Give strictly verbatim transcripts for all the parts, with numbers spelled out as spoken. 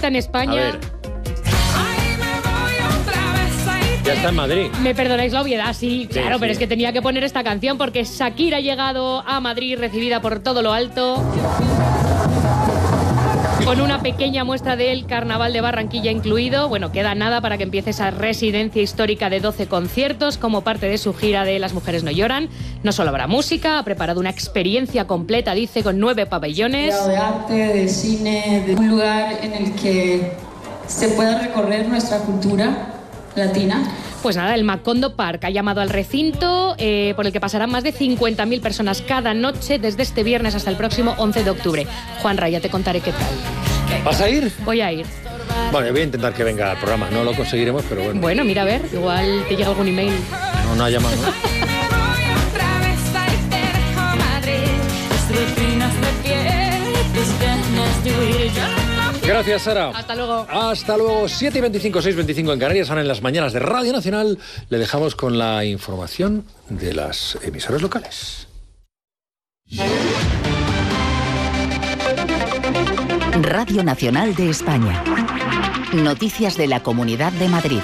vuelta en España. A ver. Ya está en Madrid. Me perdonáis la obviedad, sí, claro, sí. pero es que tenía que poner esta canción porque Shakira ha llegado a Madrid recibida por todo lo alto, con una pequeña muestra del Carnaval de Barranquilla incluido. Bueno, queda nada para que empiece esa residencia histórica de doce conciertos como parte de su gira de Las Mujeres No Lloran. No solo habrá música, ha preparado una experiencia completa, dice, con nueve pabellones. De arte, de cine, de un lugar en el que se pueda recorrer nuestra cultura latina. Pues nada, el Macondo Park ha llamado al recinto eh, por el que pasarán más de cincuenta mil personas cada noche desde este viernes hasta el próximo once de octubre. Juanra, ya te contaré qué tal. ¿Vas a ir? Voy a ir. Bueno, voy a intentar que venga al programa. No lo conseguiremos, pero bueno. Bueno, mira, a ver, igual te llega algún email. No, no ha llamado, ¿no? Gracias, Sara. Hasta luego. Hasta luego. siete y veinticinco, seis y veinticinco en Canarias. Ahora en las mañanas de Radio Nacional le dejamos con la información de las emisoras locales. Radio Nacional de España. Noticias de la Comunidad de Madrid.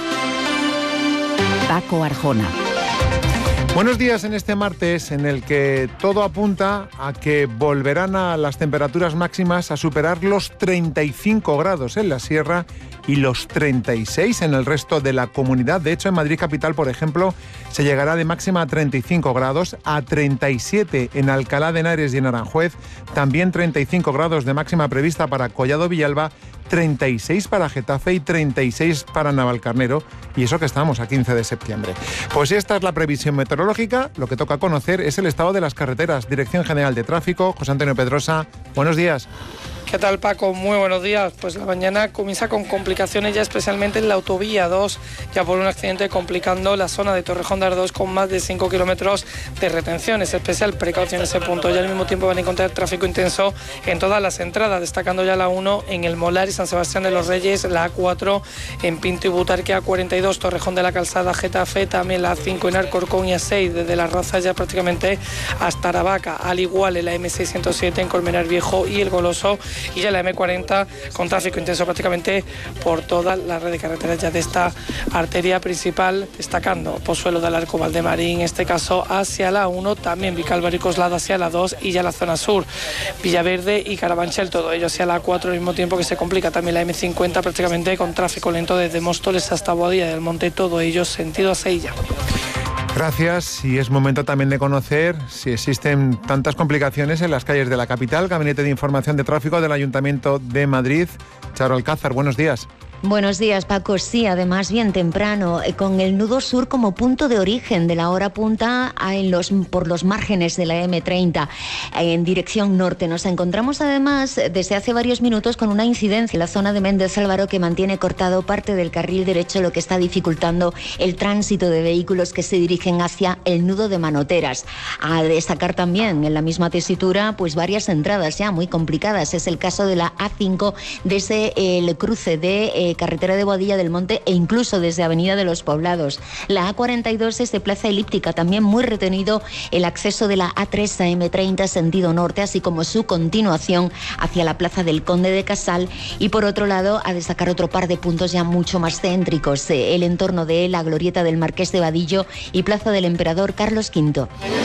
Paco Arjona. Buenos días en este martes en el que todo apunta a que volverán a las temperaturas máximas a superar los treinta y cinco grados en la sierra y los treinta y seis en el resto de la comunidad. De hecho, en Madrid capital, por ejemplo, se llegará de máxima a treinta y cinco grados, a treinta y siete en Alcalá de Henares y en Aranjuez, también treinta y cinco grados de máxima prevista para Collado Villalba, treinta y seis para Getafe y treinta y seis para Navalcarnero, y eso que estamos a quince de septiembre. Pues esta es la previsión meteorológica. Lo que toca conocer es el estado de las carreteras. Dirección General de Tráfico, José Antonio Pedrosa, buenos días. ¿Qué tal, Paco? Muy buenos días. Pues la mañana comienza con complicaciones ya especialmente en la autovía dos, ya por un accidente complicando la zona de Torrejón de Ardoz con más de cinco kilómetros de retención. Es especial precaución en ese punto. Y al mismo tiempo van a encontrar tráfico intenso en todas las entradas, destacando ya la uno en el Molar y San Sebastián de los Reyes, la A cuatro en Pinto y Butarque, A cuarenta y dos, Torrejón de la Calzada, Getafe, también la A cinco en Alcorcón y A seis desde Las Rozas ya prácticamente hasta Aravaca, al igual en la M seiscientos siete en Colmenar Viejo y El Goloso, y ya la M cuarenta con tráfico intenso prácticamente por toda la red de carreteras ya de esta arteria principal, destacando Pozuelo del Arco, Valdemarín, en este caso hacia la uno, también Vicálvaro y Coslada hacia la dos y ya la zona sur, Villaverde y Carabanchel, todo ello hacia la cuatro, al mismo tiempo que se complica también la M cincuenta prácticamente con tráfico lento desde Móstoles hasta Boadilla del Monte, todo ello sentido a Sevilla. Gracias, y es momento también de conocer si existen tantas complicaciones en las calles de la capital. Gabinete de Información de Tráfico del Ayuntamiento de Madrid. Charo Alcázar, buenos días. Buenos días, Paco. Sí, además bien temprano, con el nudo sur como punto de origen de la hora punta en los, por los márgenes de la M treinta en dirección norte. Nos encontramos además desde hace varios minutos con una incidencia en la zona de Méndez Álvaro que mantiene cortado parte del carril derecho, lo que está dificultando el tránsito de vehículos que se dirigen hacia el nudo de Manoteras. A destacar también en la misma tesitura pues varias entradas ya muy complicadas. Es el caso de la A cinco desde el cruce de eh, carretera de Boadilla del Monte e incluso desde Avenida de los Poblados. La A cuarenta y dos es de Plaza Elíptica, también muy retenido el acceso de la A tres a M treinta sentido norte, así como su continuación hacia la Plaza del Conde de Casal. Y por otro lado, a destacar otro par de puntos ya mucho más céntricos, eh, el entorno de la Glorieta del Marqués de Vadillo y Plaza del Emperador Carlos quinto.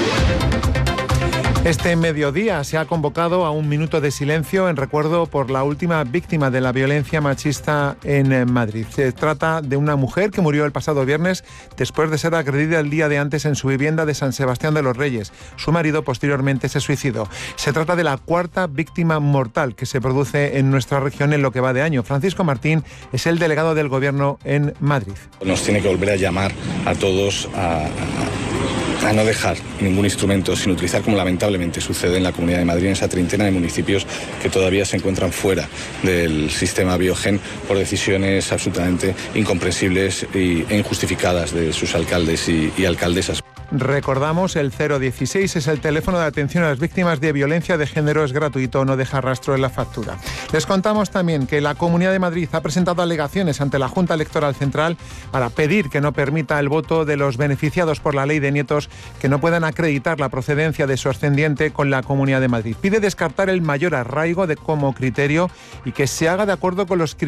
Este mediodía se ha convocado a un minuto de silencio en recuerdo por la última víctima de la violencia machista en Madrid. Se trata de una mujer que murió el pasado viernes después de ser agredida el día de antes en su vivienda de San Sebastián de los Reyes. Su marido posteriormente se suicidó. Se trata de la cuarta víctima mortal que se produce en nuestra región en lo que va de año. Francisco Martín es el delegado del Gobierno en Madrid. Nos tiene que volver a llamar a todos a... a... a no dejar ningún instrumento sin utilizar, como lamentablemente sucede en la Comunidad de Madrid, en esa treintena de municipios que todavía se encuentran fuera del sistema Biogen por decisiones absolutamente incomprensibles e injustificadas de sus alcaldes y, y alcaldesas. Recordamos, el cero dieciséis es el teléfono de atención a las víctimas de violencia de género, es gratuito, no deja rastro en la factura. Les contamos también que la Comunidad de Madrid ha presentado alegaciones ante la Junta Electoral Central para pedir que no permita el voto de los beneficiados por la ley de nietos que no puedan acreditar la procedencia de su ascendiente con la Comunidad de Madrid. Pide descartar el mayor arraigo de como criterio y que se haga de acuerdo con los criterios